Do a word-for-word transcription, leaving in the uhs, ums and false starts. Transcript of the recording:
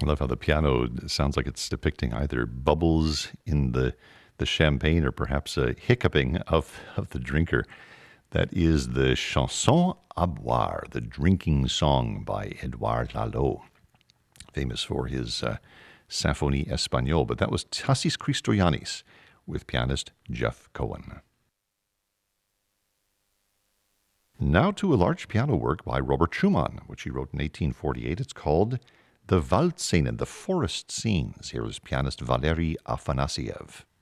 I love how the piano sounds like it's depicting either bubbles in the the champagne or perhaps a hiccuping of, of the drinker. That is the Chanson à boire, the drinking song by Edouard Lalo, famous for his uh, Symphonie Espagnole. But that was Tassis Christoyanis with pianist Jeff Cohen. Now to a large piano work by Robert Schumann, which he wrote in eighteen forty-eight. It's called The Waldszenen, the Forest Scenes. Here is pianist Valery Afanasiev.